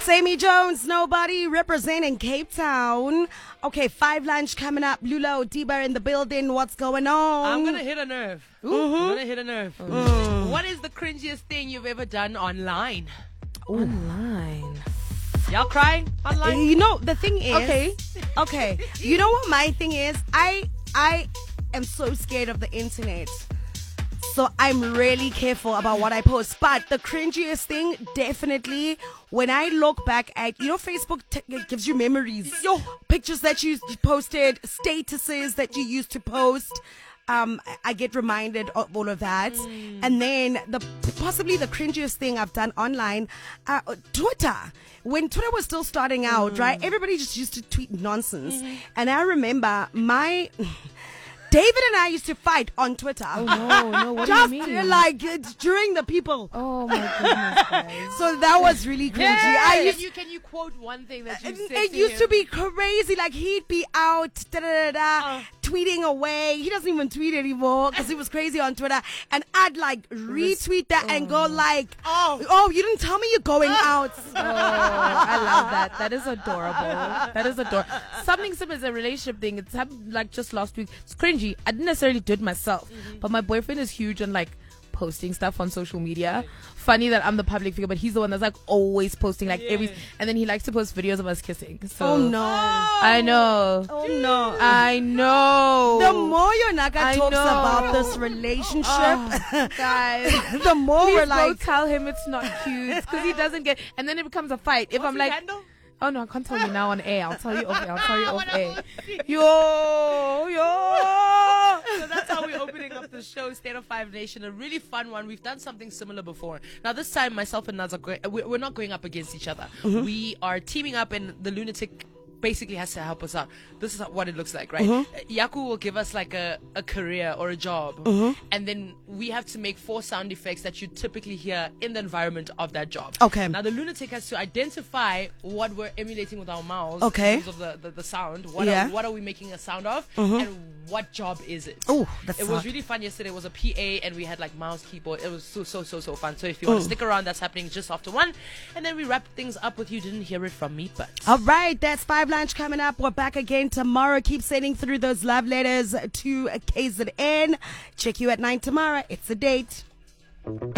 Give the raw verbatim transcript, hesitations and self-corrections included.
Sammy Jones, nobody representing Cape Town. Okay, five lunch coming up. Lulo, Diba in the building. What's going on? I'm going to hit a nerve. Mm-hmm. I'm going to hit a nerve. Mm. What is the cringiest thing you've ever done online? Online. Y'all crying online? You know, the thing is... Okay. Okay. You know what my thing is? I I am so scared of the internet. So I'm really careful about what I post. But the cringiest thing, definitely, when I look back at, you know, Facebook t- gives you memories. Yo, pictures that you posted, statuses that you used to post. Um, I get reminded of all of that. Mm. And then the possibly the cringiest thing I've done online, uh, Twitter. When Twitter was still starting out, mm. right? Everybody just used to tweet nonsense. Mm-hmm. And I remember my... David and I used to fight on Twitter. Oh, no, no, what Just do you mean? like it's during the people. Oh, my goodness, guys. So that was really cringy. Yeah. I Can used, you, can you quote one thing that you it, said it to used him? to be crazy. Like, he'd be out, da da da da, Uh. tweeting away. He doesn't even tweet anymore because he was crazy on Twitter. And I'd like retweet that oh. and go like, Oh. oh, you didn't tell me you're going out. Oh, I love that. That is adorable. That is adorable. Something similar is a relationship thing. It's happened like just last week. It's cringy. I didn't necessarily do it myself, mm-hmm. but my boyfriend is huge on like posting stuff on social media. Funny that I'm the public figure, but he's the one that's like always posting like Yeah. every. And then he likes to post videos of us kissing. So Oh no. I know. Oh no. I know. The more Yonaka I talks know. about this relationship, Oh, guys. the more Please we're don't like, tell him it's not cute because he doesn't get. And then it becomes a fight. If What's I'm his like, handle? oh no, I can't tell you now on air. I'll tell you off air. I'll tell you off air. Yo, yo. So that's how we're opening up the show, State of Five Nation. A really fun one. We've done something similar before. Now this time, myself and Naz are going. We're not going up against each other. Mm-hmm. We are teaming up, and the lunatic basically has to help us out. This is what it looks like, right? Mm-hmm. Uh, Yaku will give us like a, a career or a job, mm-hmm. and then we have to make four sound effects that you typically hear in the environment of that job. Okay. Now the lunatic has to identify what we're emulating with our mouths. Okay. In terms of the, the, the sound. What, Yeah. are, what are we making a sound of? Mm-hmm. And what job is it? Oh, that's It was really fun yesterday. It was a P A and we had like mouse, keyboard. It was so, so, so, so fun. So if you want to stick around, that's happening just after one. And then we wrap things up with You Didn't Hear It From Me, but... All right, that's Five Lunch coming up. We're back again tomorrow. Keep sending through those love letters to K Z N. Check you at nine tomorrow. It's a date.